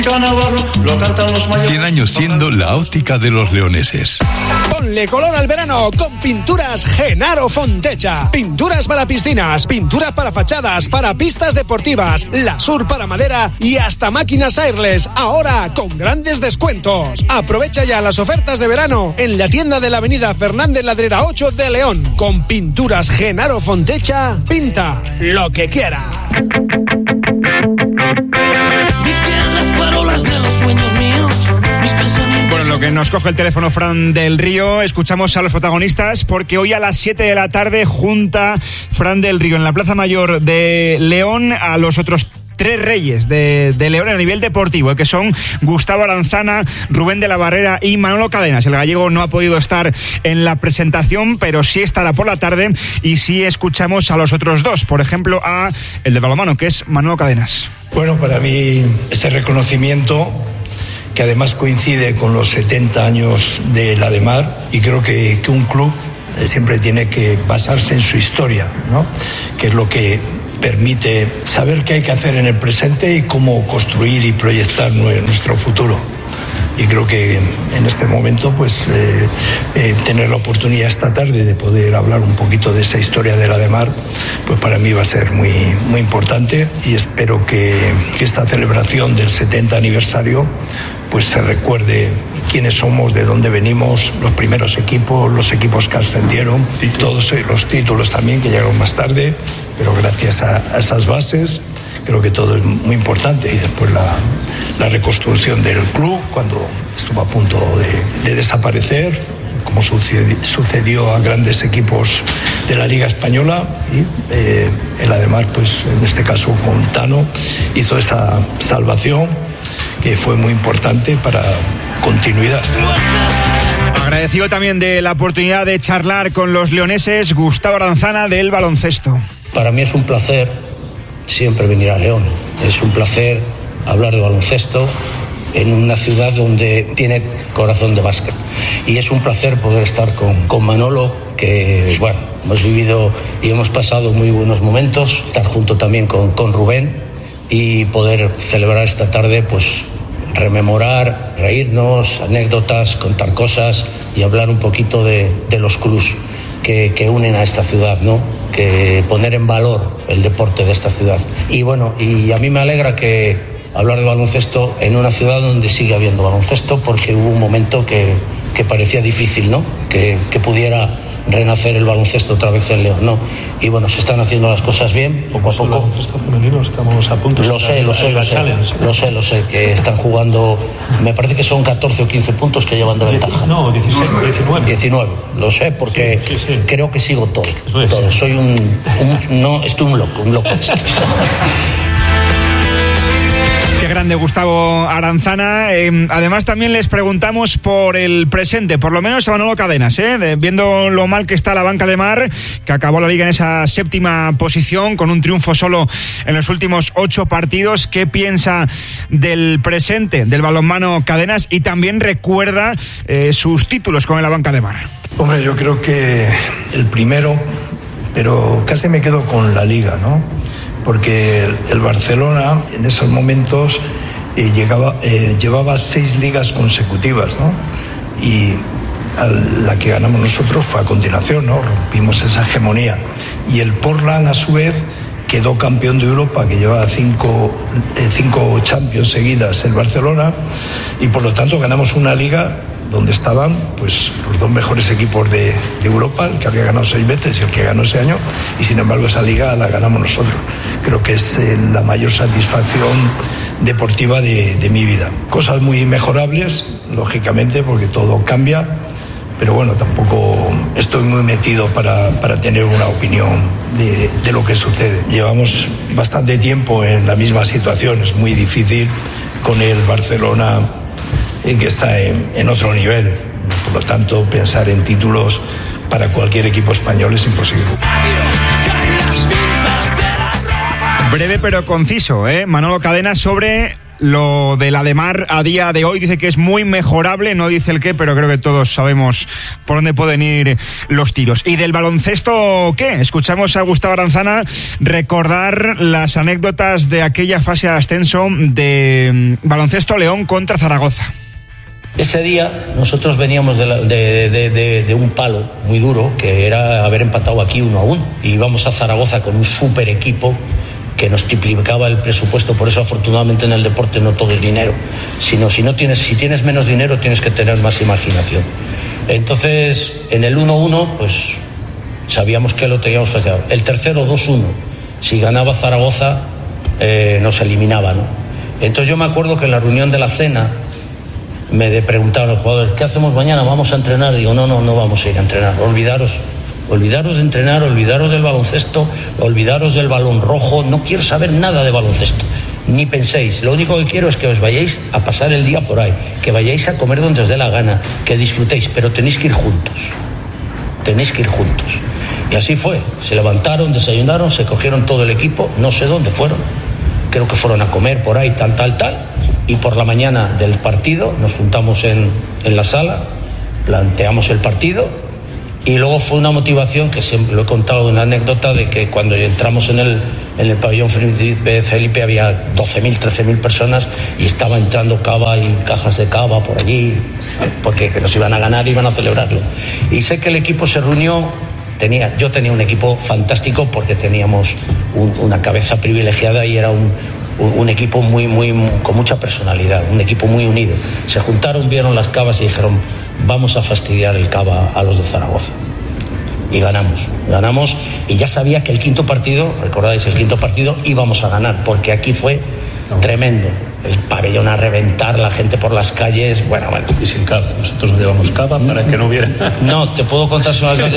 100 años siendo la óptica de los leoneses. Ponle color al verano con Pinturas Genaro Fontecha. Pinturas para piscinas, pinturas para fachadas, para pistas deportivas, Lasur para madera y hasta máquinas airless. Ahora con grandes descuentos. Aprovecha ya las ofertas de verano en la tienda de la avenida Fernández Ladrera 8 de León. Con Pinturas Genaro Fontecha, pinta lo que quieras. Bueno, lo que nos coge el teléfono Fran del Río, escuchamos a los protagonistas porque hoy a las 7 de la tarde junta Fran del Río en la Plaza Mayor de León a los otros 3 reyes de León a nivel deportivo, que son Gustavo Aranzana, Rubén de la Barrera y Manolo Cadenas. El gallego no ha podido estar en la presentación, pero sí estará por la tarde y sí escuchamos a los otros 2, por ejemplo a el de balonmano, que es Manolo Cadenas. Bueno, para mí ese reconocimiento, que además coincide con los 70 años de la Ademar, y creo que un club siempre tiene que basarse en su historia, ¿no? Que es lo que permite saber qué hay que hacer en el presente y cómo construir y proyectar nuestro futuro. Y creo que en este momento pues tener la oportunidad esta tarde de poder hablar un poquito de esa historia de la Ademar, pues para mí va a ser muy, muy importante, y espero que esta celebración del 70 aniversario pues se recuerde quiénes somos, de dónde venimos, los primeros equipos, los equipos que ascendieron, todos los títulos también que llegaron más tarde, pero gracias a esas bases creo que todo es muy importante. Y después la reconstrucción del club cuando estuvo a punto de desaparecer, como sucedió a grandes equipos de la Liga Española, y el Ademar, pues en este caso con Tano, hizo esa salvación que fue muy importante para continuidad. Agradecido también de la oportunidad de charlar con los leoneses, Gustavo Aranzana del baloncesto. Para mí es un placer siempre venir a León, es un placer hablar de baloncesto en una ciudad donde tiene corazón de básquet, y es un placer poder estar con Manolo, que bueno, hemos vivido y hemos pasado muy buenos momentos, estar junto también con Rubén y poder celebrar esta tarde, pues rememorar, reírnos, anécdotas, contar cosas y hablar un poquito de los clubs que unen a esta ciudad, ¿no? Que poner en valor el deporte de esta ciudad. Y bueno, y a mí me alegra que hablar de baloncesto en una ciudad donde sigue habiendo baloncesto, porque hubo un momento que parecía difícil, ¿no? Que pudiera renacer el baloncesto otra vez en León, ¿no? Y bueno, se están haciendo las cosas bien, poco a poco. El baloncesto femenino estamos a punto. Lo sé, que están jugando, me parece que son 14 o 15 puntos que llevan de ventaja. No, 19. Lo sé porque sí. Creo que sigo todo. Soy estoy un loco. Qué grande Gustavo Aranzana. Además también les preguntamos por el presente, por lo menos a Manolo Cadenas, viendo lo mal que está la banca de Mar, que acabó la liga en esa 7ª posición con un triunfo solo en los últimos 8 partidos. ¿Qué piensa del presente del balonmano Cadenas? Y también recuerda sus títulos con la banca de Mar. Hombre, yo creo que el primero, pero casi me quedo con la liga, ¿no? Porque el Barcelona en esos momentos llevaba 6 ligas consecutivas, ¿no? Y la que ganamos nosotros fue a continuación, ¿no? Rompimos esa hegemonía. Y el Portland, a su vez, quedó campeón de Europa, que llevaba 5 Champions seguidas el Barcelona, y por lo tanto ganamos una liga donde estaban pues los 2 mejores equipos de Europa, el que había ganado 6 veces y el que ganó ese año, y sin embargo esa liga la ganamos nosotros. Creo que es la mayor satisfacción deportiva de mi vida. Cosas muy mejorables, lógicamente, porque todo cambia, pero bueno, tampoco estoy muy metido para tener una opinión de lo que sucede. Llevamos bastante tiempo en la misma situación, es muy difícil con el Barcelona que está en otro nivel. Por lo tanto, pensar en títulos para cualquier equipo español es imposible. Breve pero conciso, Manolo Cadenas, sobre lo de la de Mar a día de hoy. Dice que es muy mejorable, no dice el qué, pero creo que todos sabemos por dónde pueden ir los tiros. ¿Y del baloncesto qué? Escuchamos a Gustavo Aranzana recordar las anécdotas de aquella fase de ascenso de Baloncesto León contra Zaragoza. Ese día nosotros veníamos de un palo muy duro, que era haber empatado aquí 1-1, y íbamos a Zaragoza con un súper equipo que nos triplicaba el presupuesto. Por eso afortunadamente en el deporte no todo es dinero, sino si tienes menos dinero tienes que tener más imaginación. Entonces en el 1-1 pues sabíamos que lo teníamos fácil. El tercero 2-1, si ganaba Zaragoza nos eliminaba, ¿no? Entonces yo me acuerdo que en la reunión de la cena me preguntaban los jugadores: ¿qué hacemos mañana? ¿Vamos a entrenar? Digo, no vamos a ir a entrenar. Olvidaros de entrenar, olvidaros del baloncesto, olvidaros del balón rojo. No quiero saber nada de baloncesto, ni penséis. Lo único que quiero es que os vayáis a pasar el día por ahí, que vayáis a comer donde os dé la gana, que disfrutéis, pero tenéis que ir juntos. Y así fue. Se levantaron, desayunaron, se cogieron todo el equipo, no sé dónde fueron, creo que fueron a comer por ahí, tal, y por la mañana del partido nos juntamos en la sala, planteamos el partido, y luego fue una motivación que siempre lo he contado, una anécdota de que cuando entramos en el pabellón Felipe había 12.000, 13.000 personas y estaba entrando cava y cajas de cava por allí, porque nos iban a ganar y iban a celebrarlo. Y sé que el equipo se reunió. Yo tenía un equipo fantástico porque teníamos una cabeza privilegiada y era un equipo muy con mucha personalidad, un equipo muy unido. Se juntaron, vieron las cavas y dijeron: vamos a fastidiar el cava a los de Zaragoza. Y ganamos, y ya sabía que el quinto partido, recordáis, el quinto partido íbamos a ganar, porque aquí fue tremendo. El pabellón a reventar, la gente por las calles, bueno. Y sin cava, nosotros no llevamos cava para que no hubiera. No, te puedo contar una cosa.